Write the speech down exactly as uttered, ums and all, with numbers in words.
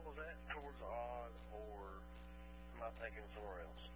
was that towards Oz, or am I thinking somewhere else?